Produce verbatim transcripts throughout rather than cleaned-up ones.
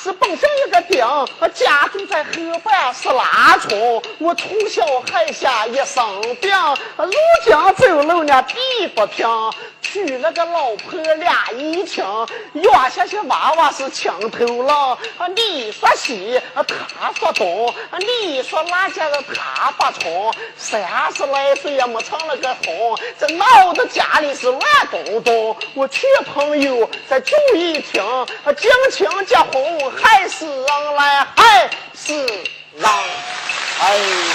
是本身一个丁，家住在河畔是拉冲。我从小害下一生病，如今走路呢地不平。娶了个老婆俩一情，养下些娃娃是情头郎。你说西，他说东，你说哪家的他不从。三十来岁也没成了个红，这闹得家里是乱咚咚。我去朋友再注意听，惊情结婚害死人来害死人。哎，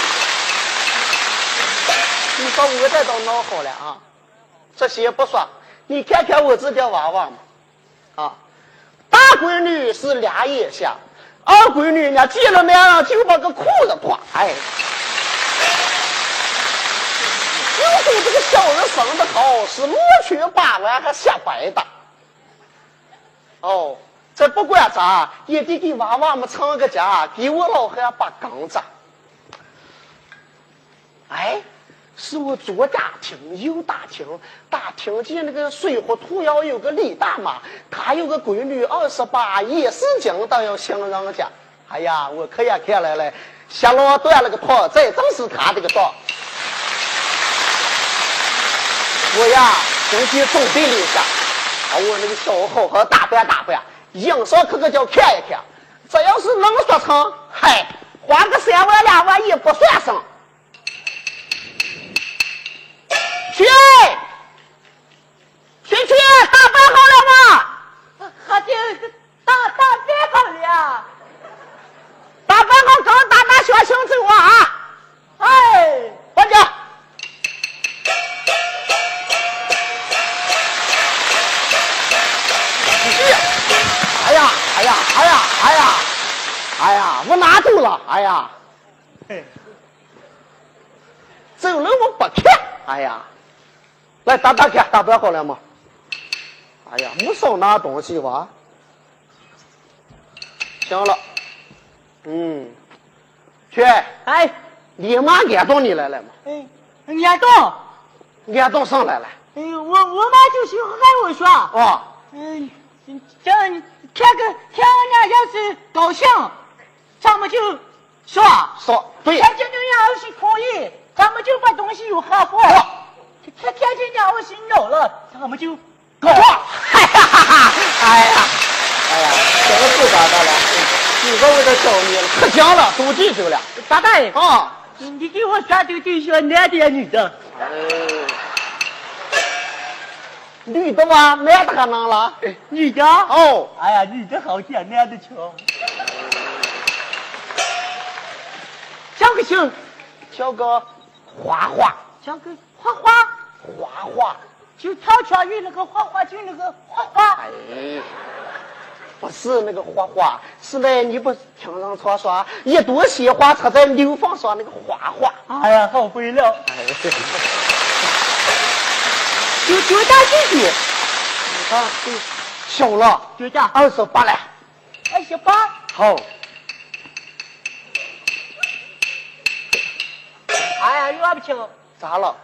你说我这都闹好了啊！这些不说，你看看我这条娃娃嘛，啊，大闺女是俩眼下，二闺女呢见了面上就把个裤子脱，哎，就说这个小人生的好，是摸去把玩还下白的。哦，这不管咋，也得给娃娃们撑个家，给我老汉把缸子。哎。是我左打听右打听，打听见那个水浒兔要有个李大妈，她有个闺女二十八，也是讲到要相人家。哎呀，我可也看来了，下落断了个套，这正是他这个道。我呀，今天准备了一下，把我那个小好好打扮打扮，硬上可可叫看一看。这要是能说成，嗨，花个三万两万也不算什么。去，去去，打扮好了吗？ 还得打打扮好了， 打扮好，刚打打小行走啊！哎，快点！哎呀，哎呀，哎呀，哎呀，哎呀，我拿住了！哎呀，走了我不看！哎呀。来打打看，打扮好了吗？哎呀，没少拿东西吧？行了，嗯，去， 哎， 立马安动你来了吗？ 哎，安动， 安动上来了。 哎，我我妈就是喊我说， 哦， 嗯，这看个看俺要是高兴，咱们就说说对， 看见人要是可以，咱们就把东西有合伙。他天天让我心恼了，咱们就搞错。 哎呀哈哈！哎呀，哎呀，这个复杂的了，几个我都教你了，可讲了，都记住了。 大大爷啊， 你给我说这个对象，男的女的？ 哎，女的吧，男的可能了。 女的？ 哦， 哎呀，女的好点，男的强。叫个姓， 叫个花花， 叫个花花。 花花就跳跳鱼那个花花，就那个花花。 哎，不是那个花花，是嘞，你不听人传说，一朵鲜花插在流放上那个花花。 哎呀，好会了。 哎， 就多大岁数？ 你看，小了， 多大？ 二十八了。 二十八。 好。 哎呀，我不清。 咋了？